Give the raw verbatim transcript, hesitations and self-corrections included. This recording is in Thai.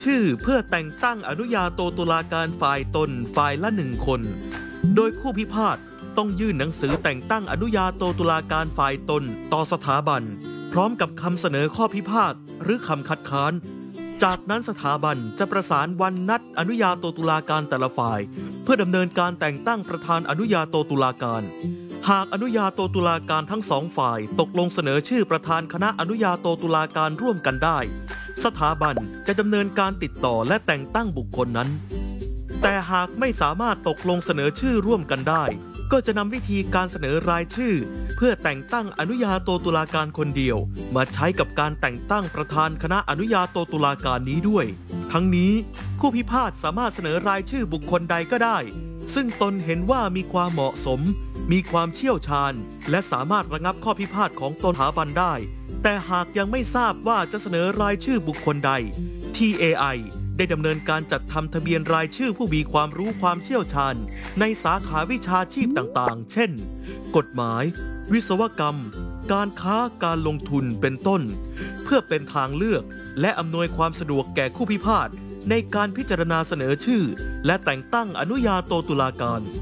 ชื่อเพื่อแต่งตั้งอนุญาโตตุลาการฝ่ายตนฝ่ายละหนึ่งคน โดยคู่พิพาทต้องยื่นหนังสือแต่งตั้งอนุญาโตตุลาการฝ่ายตนต่อสถาบันพร้อมกับคำเสนอข้อพิพาทหรือคำคัดค้านจากนั้นสถาบันจะประสานวันนัดอนุญาโตตุลาการแต่ละฝ่ายเพื่อดำเนินการแต่งตั้งประธานอนุญาโตตุลาการหากอนุญาโตตุลาการทั้งสองฝ่ายตกลงเสนอชื่อประธานคณะอนุญาโตตุลาการร่วมกันได้สถาบันจะดำเนินการติดต่อและแต่งตั้งบุคคลนั้นแต่หากไม่สามารถตกลงเสนอชื่อร่วมกันได้ก็จะนำวิธีการเสนอรายชื่อเพื่อแต่งตั้งอนุญาโตตุลาการคนเดียวมาใช้กับการแต่งตั้งประธานคณะอนุญาโตตุลาการนี้ด้วยทั้งนี้คู่พิพาทสามารถเสนอรายชื่อบุคคลใดก็ได้ซึ่งตนเห็นว่ามีความเหมาะสมมีความเชี่ยวชาญและสามารถระงับข้อพิพาทของตนสถาบันได้แต่หากยังไม่ทราบว่าจะเสนอรายชื่อบุคคลใด ที เอ ไอ ได้ดำเนินการจัดทำทะเบียนรายชื่อผู้มีความรู้ความเชี่ยวชาญในสาขาวิชาชีพต่างๆเช่นกฎหมายวิศวกรรมการค้าการลงทุนเป็นต้นเพื่อเป็นทางเลือกและอำนวยความสะดวกแก่คู่พิพาทในการพิจารณาเสนอชื่อและแต่งตั้งอนุญาโตตุลาการ